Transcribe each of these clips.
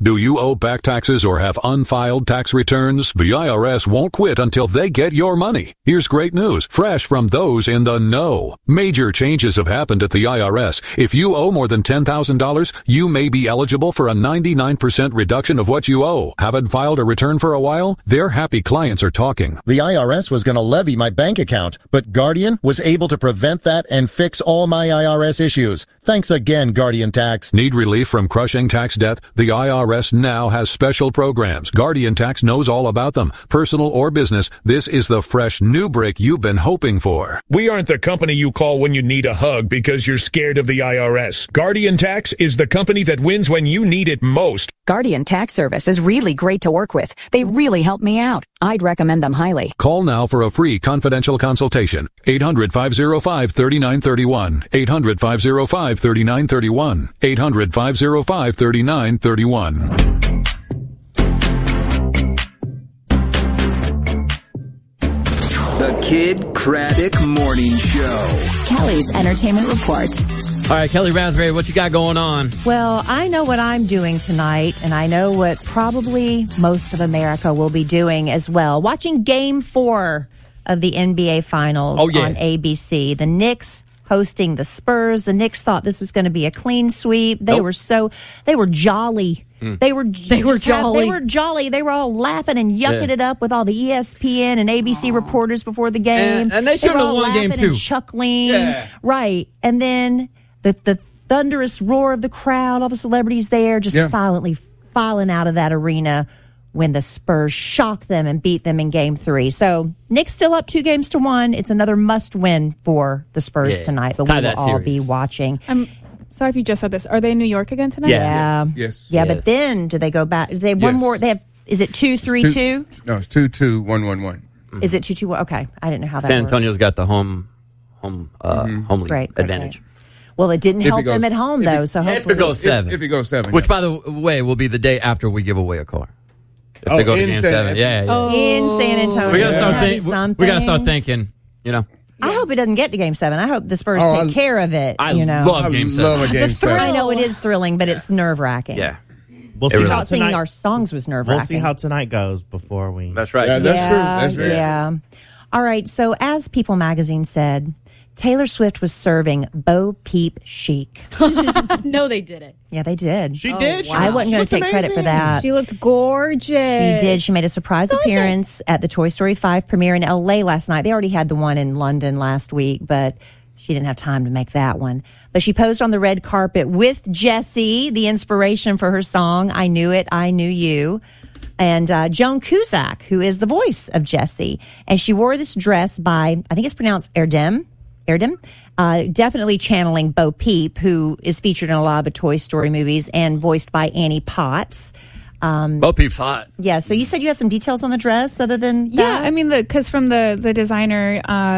Do you owe back taxes or have unfiled tax returns? The IRS won't quit until they get your money. Here's great news, fresh from those in the know. Major changes have happened at the IRS. If you owe more than $10,000, you may be eligible for a 99% reduction of what you owe. Haven't filed a return for a while? Their happy clients are talking. The IRS was going to levy my bank account, but Guardian was able to prevent that and fix all my IRS issues. Thanks again, Guardian Tax. Need relief from crushing tax debt? The IRS now has special programs. Guardian Tax knows all about them. Personal or business, this is the fresh new break you've been hoping for. We aren't the company you call when you need a hug because you're scared of the IRS. Guardian Tax is the company that wins when you need it most. Guardian Tax Service is really great to work with. They really help me out. I'd recommend them highly. Call now for a free confidential consultation. 800-505-3931. 800-505-3931. 800-505-3931. The Kid Craddock Morning Show. Kelly's Entertainment Report. All right, Kelly Raspberry, what you got going on? Well, I know what I'm doing tonight, and I know what probably most of America will be doing as well. Watching Game 4 of the NBA Finals on ABC. The Knicks hosting the Spurs. The Knicks thought this was going to be a clean sweep. They were jolly. They were jolly. They were all laughing and yucking it up with all the ESPN and ABC reporters before the game. And they should have won game 2. And chuckling. Right. And then the thunderous roar of the crowd, all the celebrities there just silently filing out of that arena when the Spurs shocked them and beat them in Game 3. So Knicks still up 2-1. It's another must-win for the Spurs tonight, but we will all be watching. I'm sorry if you just said this. Are they in New York again tonight? Yeah. Yes. Yeah, but then do they go back? They one more. They have. Is it 2-3-2? No, it's 2-2-1-1-1. Is it 2-2? Okay, I didn't know how that. San Antonio's got the home advantage. Well, it didn't help them at home though. So hopefully, if it goes 7, if it goes 7, which by the way will be the day after we give away a car. If they go to game 7, in San Antonio, we gotta start thinking. You know. I hope it doesn't get to Game 7. I hope the Spurs take care of it. I love Game 7. Love a Game 7. I know it is thrilling, but it's nerve-wracking. Yeah. We'll see how singing our songs was nerve-wracking. We'll see how tonight goes before we... That's right. Yeah, that's true. That's very true. All right, so as People Magazine said, Taylor Swift was serving Bo Peep chic. No, they didn't. Yeah, they did. She did? Wow. I wasn't going to take credit for that. She looked gorgeous. She did. She made a surprise appearance at the Toy Story 5 premiere in L.A. last night. They already had the one in London last week, but she didn't have time to make that one. But she posed on the red carpet with Jessie, the inspiration for her song, I Knew It, I Knew You, and Joan Cusack, who is the voice of Jessie. And she wore this dress by, I think it's pronounced Erdem, definitely channeling Bo Peep, who is featured in a lot of the Toy Story movies and voiced by Annie Potts. Bo Peep's hot. Yeah, so you said you had some details on the dress other than that? Yeah, I mean, because from the designer,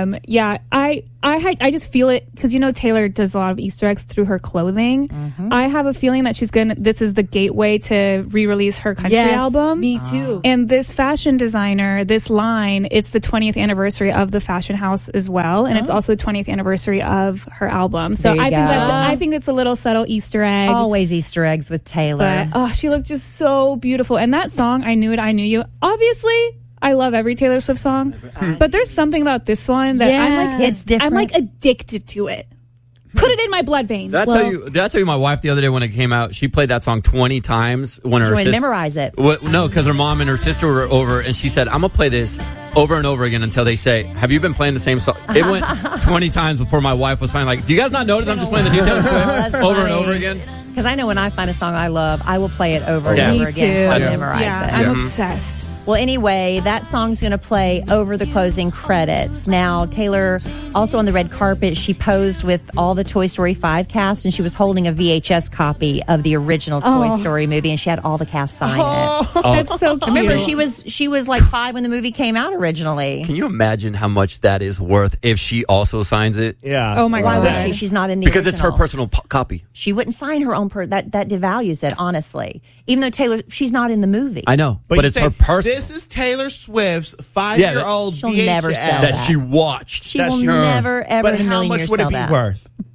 I just feel it because Taylor does a lot of Easter eggs through her clothing. Mm-hmm. I have a feeling that this is the gateway to re-release her country album. Me too. And this fashion designer, this line, it's the 20th anniversary of the fashion house as well, and it's also the 20th anniversary of her album. So I think it's a little subtle Easter egg. Always Easter eggs with Taylor. But, she looked just so beautiful. And that song, I Knew It, I Knew You. Obviously, I love every Taylor Swift song, but there's something about this one that it's different. I'm addicted to it. Put it in my blood veins. Did I tell you my wife the other day when it came out, she played that song 20 times when her sister memorize it. No, because her mom and her sister were over, and she said, I'm going to play this over and over again until they say, have you been playing the same song? It went 20 times before my wife was finally like, do you guys not notice I'm just playing the new Taylor Swift over and over again? Because I know when I find a song I love, I will play it over and over again so I memorize it. I'm obsessed. Well, anyway, that song's going to play over the closing credits. Now, Taylor, also on the red carpet, she posed with all the Toy Story 5 cast, and she was holding a VHS copy of the original Toy Story movie, and she had all the cast sign it. That's so cute. Remember, she was like 5 when the movie came out originally. Can you imagine how much that is worth if she also signs it? Yeah. Oh, my God. Why would she? She's not in the Because original. it's her personal copy. She wouldn't sign her own that devalues it, honestly. Even though Taylor, she's not in the movie. I know, but it's her personal. This is Taylor Swift's 5-year-old she'll VHS never sell that she watched. She will never, ever But in a how million much years would it sell be that. worth?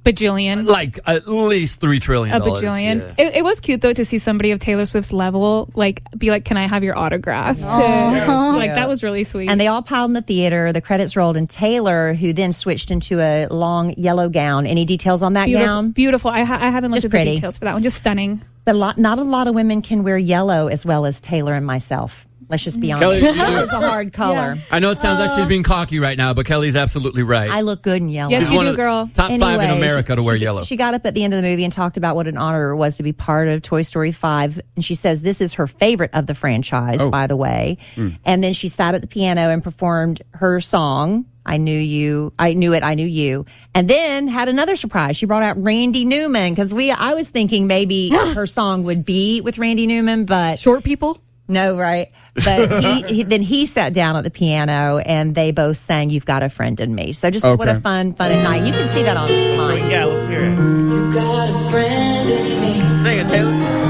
bajillion. Like at least $3 trillion. A bajillion. Yeah. It was cute though to see somebody of Taylor Swift's level be like, "Can I have your autograph?" That was really sweet. And they all piled in the theater. The credits rolled, and Taylor, who then switched into a long yellow gown. Any details on that gown? Beautiful. I haven't looked at the details for that one. Just stunning. But not a lot of women can wear yellow as well as Taylor and myself. Let's just be honest. Yellow is a hard color. I know it sounds like she's being cocky right now, but Kelly's absolutely right. I look good in yellow. Yes, she's you one do, of girl. Top 5 in America to wear yellow. She got up at the end of the movie and talked about what an honor it was to be part of Toy Story 5. And she says this is her favorite of the franchise, by the way. And then she sat at the piano and performed her song, I Knew You, I Knew It, I Knew You. And then had another surprise. She brought out Randy Newman because I was thinking maybe her song would be with Randy Newman, but. Short people? No, right. But then he sat down at the piano and they both sang "You've Got a Friend in Me." So just what a fun night. You can see that online. Yeah, let's hear it. You got a friend in me. Sing it, Taylor.